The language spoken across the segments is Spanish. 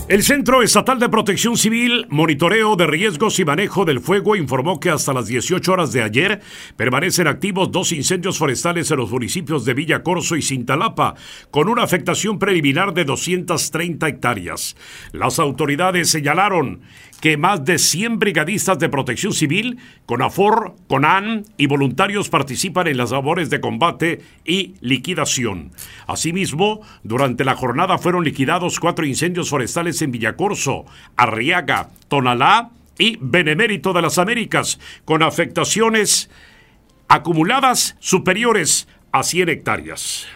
El Centro Estatal de Protección Civil, Monitoreo de Riesgos y Manejo del Fuego informó que hasta las 18 horas de ayer permanecen activos 2 incendios forestales en los municipios de Villacorso y Cintalapa, con una afectación preliminar de 230 hectáreas. Las autoridades señalaron que más de 100 brigadistas de protección civil, CONAFOR, CONAN y voluntarios participan en las labores de combate y liquidación. Asimismo, durante la jornada fueron liquidados 4 incendios forestales en Villacorso, Arriaga, Tonalá y Benemérito de las Américas, con afectaciones acumuladas superiores a 100 hectáreas.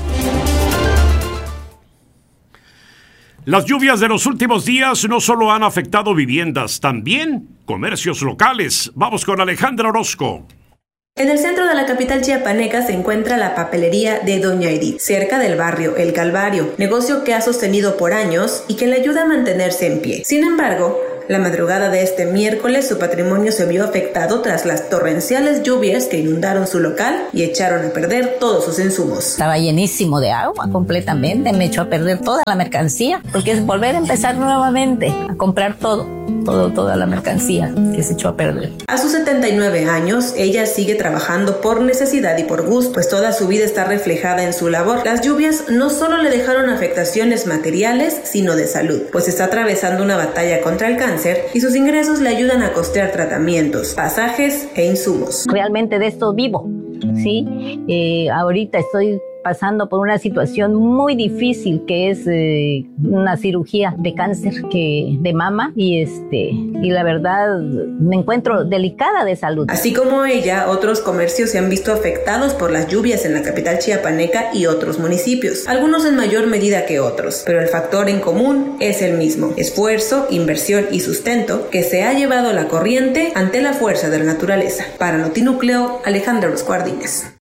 Las lluvias de los últimos días no solo han afectado viviendas, también comercios locales. Vamos con Alejandra Orozco. En el centro de la capital chiapaneca se encuentra la papelería de Doña Edith, cerca del barrio El Calvario, negocio que ha sostenido por años y que le ayuda a mantenerse en pie. Sin embargo, la madrugada de este miércoles su patrimonio se vio afectado tras las torrenciales lluvias que inundaron su local y echaron a perder todos sus insumos. Estaba llenísimo de agua completamente, me echó a perder toda la mercancía, porque es volver a empezar nuevamente a comprar toda la mercancía que se echó a perder. A sus 79 años, ella sigue trabajando por necesidad y por gusto, pues toda su vida está reflejada en su labor. Las lluvias no solo le dejaron afectaciones materiales, sino de salud, pues está atravesando una batalla contra el cáncer y sus ingresos le ayudan a costear tratamientos, pasajes e insumos. Realmente de esto vivo, ¿sí? Ahorita estoy pasando por una situación muy difícil que es una cirugía de cáncer de mama y la verdad me encuentro delicada de salud. Así como ella, otros comercios se han visto afectados por las lluvias en la capital chiapaneca y otros municipios, algunos en mayor medida que otros, pero el factor en común es el mismo: esfuerzo, inversión y sustento que se ha llevado la corriente ante la fuerza de la naturaleza. Para Notinúcleo, Alejandra Orozco Ardínez.